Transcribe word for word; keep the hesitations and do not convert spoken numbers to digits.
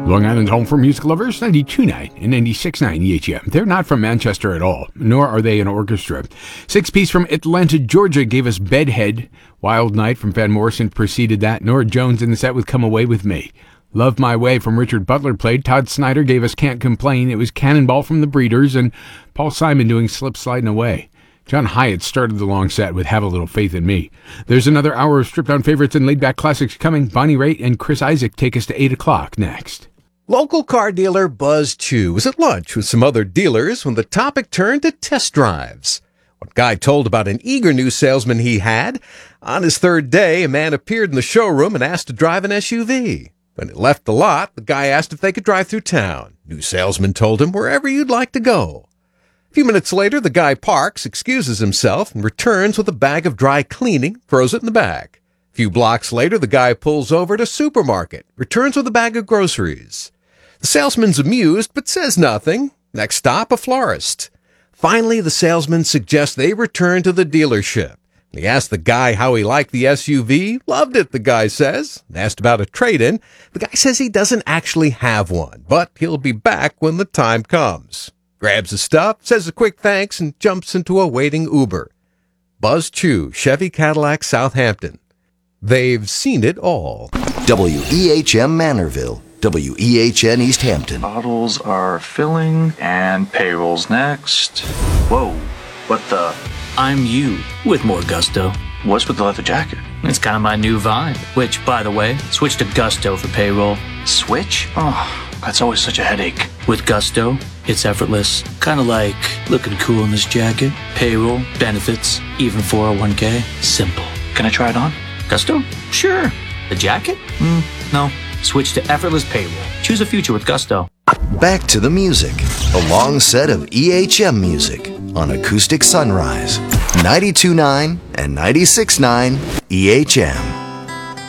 Long Island's home for music lovers, ninety-two point nine and ninety-six point nine E H M. They're not from Manchester at all, nor are they an orchestra. Six-piece from Atlanta, Georgia gave us Bedhead. Wild Night from Van Morrison preceded that. Nora Jones in the set with Come Away With Me. Love My Way from Richard Butler played. Todd Snyder gave us Can't Complain. It was Cannonball from the Breeders, and Paul Simon doing Slip Sliding Away. John Hyatt started the long set with Have a Little Faith in Me. There's another hour of stripped-down favorites and laid-back classics coming. Bonnie Raitt and Chris Isaak take us to eight o'clock next. Local car dealer Buzz Chew was at lunch with some other dealers when the topic turned to test drives. One guy told about an eager new salesman he had. On his third day, a man appeared in the showroom and asked to drive an S U V. When it left the lot, the guy asked if they could drive through town. New salesman told him wherever you'd like to go. A few minutes later, the guy parks, excuses himself, and returns with a bag of dry cleaning, throws it in the back. A few blocks later, the guy pulls over to a supermarket, returns with a bag of groceries. The salesman's amused, but says nothing. Next stop, a florist. Finally, the salesman suggests they return to the dealership. He asked the guy how he liked the S U V. Loved it, the guy says. And asked about a trade-in. The guy says he doesn't actually have one, but he'll be back when the time comes. Grabs his stuff, says a quick thanks, and jumps into a waiting Uber. Buzz Chew, Chevy Cadillac, Southampton. They've seen it all. W E H M Manorville. W E H N East Hampton. Bottles are filling and payroll's next. Whoa, what the? I'm you with more gusto. What's with the leather jacket? It's kind of my new vibe, which, by the way, switch to Gusto for payroll. Switch? Oh, that's always such a headache. With Gusto, it's effortless. Kind of like looking cool in this jacket. Payroll, benefits, even four oh one k. Simple. Can I try it on? Gusto? Sure. The jacket? Mm, no. Switch to effortless payroll. Choose a future with Gusto. Back to the music. A long set of E H M music on Acoustic Sunrise. ninety-two point nine and ninety-six point nine E H M.